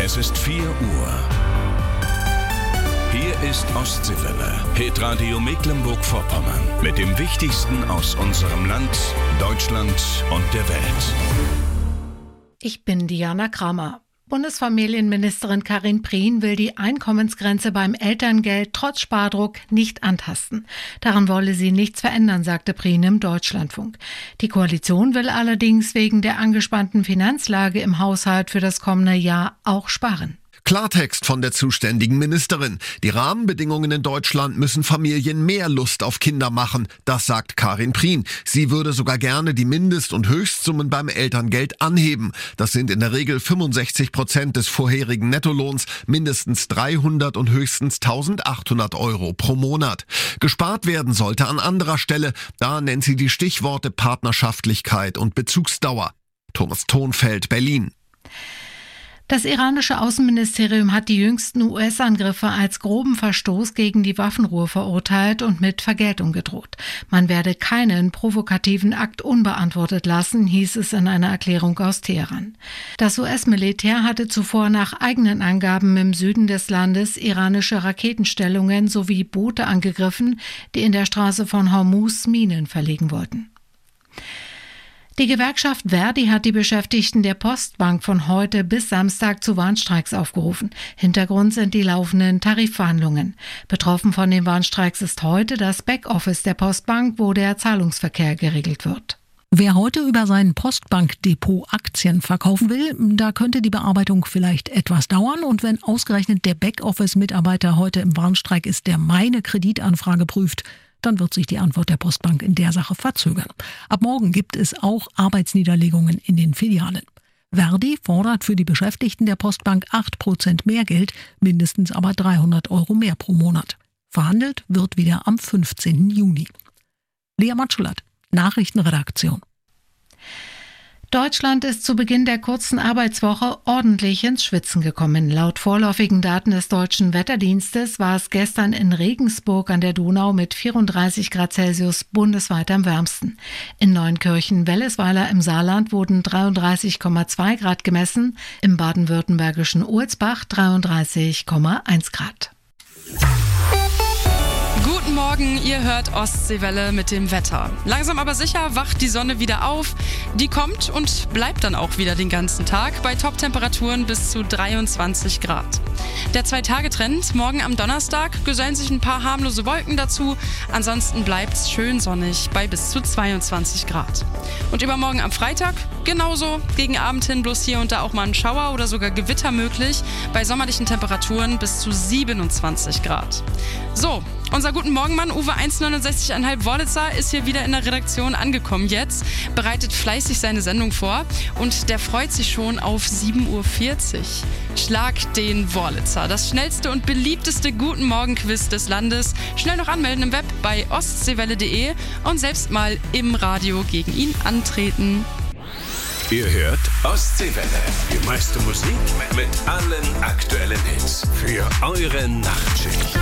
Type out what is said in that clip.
Es ist 4 Uhr. Hier ist Ostseewelle, Hitradio Mecklenburg-Vorpommern. Mit dem Wichtigsten aus unserem Land, Deutschland und der Welt. Ich bin Diana Kramer. Bundesfamilienministerin Karin Prien will die Einkommensgrenze beim Elterngeld trotz Spardruck nicht antasten. Daran wolle sie nichts verändern, sagte Prien im Deutschlandfunk. Die Koalition will allerdings wegen der angespannten Finanzlage im Haushalt für das kommende Jahr auch sparen. Klartext von der zuständigen Ministerin. Die Rahmenbedingungen in Deutschland müssen Familien mehr Lust auf Kinder machen. Das sagt Karin Prien. Sie würde sogar gerne die Mindest- und Höchstsummen beim Elterngeld anheben. Das sind in der Regel 65% des vorherigen Nettolohns, mindestens 300 und höchstens 1.800 Euro pro Monat. Gespart werden sollte an anderer Stelle. Da nennt sie die Stichworte Partnerschaftlichkeit und Bezugsdauer. Thomas Thonfeld, Berlin. Das iranische Außenministerium hat die jüngsten US-Angriffe als groben Verstoß gegen die Waffenruhe verurteilt und mit Vergeltung gedroht. Man werde keinen provokativen Akt unbeantwortet lassen, hieß es in einer Erklärung aus Teheran. Das US-Militär hatte zuvor nach eigenen Angaben im Süden des Landes iranische Raketenstellungen sowie Boote angegriffen, die in der Straße von Hormuz Minen verlegen wollten. Die Gewerkschaft ver.di hat die Beschäftigten der Postbank von heute bis Samstag zu Warnstreiks aufgerufen. Hintergrund sind die laufenden Tarifverhandlungen. Betroffen von den Warnstreiks ist heute das Backoffice der Postbank, wo der Zahlungsverkehr geregelt wird. Wer heute über sein Postbankdepot Aktien verkaufen will, da könnte die Bearbeitung vielleicht etwas dauern. Und wenn ausgerechnet der Backoffice-Mitarbeiter heute im Warnstreik ist, der meine Kreditanfrage prüft, dann wird sich die Antwort der Postbank in der Sache verzögern. Ab morgen gibt es auch Arbeitsniederlegungen in den Filialen. ver.di fordert für die Beschäftigten der Postbank 8% mehr Geld, mindestens aber 300 Euro mehr pro Monat. Verhandelt wird wieder am 15. Juni. Lea Matschullat, Nachrichtenredaktion. Deutschland ist zu Beginn der kurzen Arbeitswoche ordentlich ins Schwitzen gekommen. Laut vorläufigen Daten des Deutschen Wetterdienstes war es gestern in Regensburg an der Donau mit 34 Grad Celsius bundesweit am wärmsten. In Neunkirchen-Wellesweiler im Saarland wurden 33,2 Grad gemessen, im baden-württembergischen Ohlsbach 33,1 Grad. Guten Morgen, ihr hört Ostseewelle mit dem Wetter. Langsam aber sicher wacht die Sonne wieder auf. Die kommt und bleibt dann auch wieder den ganzen Tag bei Top-Temperaturen bis zu 23 Grad. Der 2-Tage-Trend, morgen am Donnerstag gesellen sich ein paar harmlose Wolken dazu. Ansonsten bleibt es schön sonnig bei bis zu 22 Grad. Und übermorgen am Freitag genauso, gegen Abend hin bloß hier und da auch mal ein Schauer oder sogar Gewitter möglich, bei sommerlichen Temperaturen bis zu 27 Grad. So, unser Guten Morgen-Mann Uwe 1,69,5 Wollitzer ist hier wieder in der Redaktion angekommen jetzt, bereitet fleißig seine Sendung vor und der freut sich schon auf 7.40 Uhr. Schlag den Wollitzer, das schnellste und beliebteste Guten Morgen-Quiz des Landes. Schnell noch anmelden im Web bei ostseewelle.de und selbst mal im Radio gegen ihn antreten. Ihr hört Ostseewelle. Die meiste Musik mit allen aktuellen Hits für eure Nachtschicht.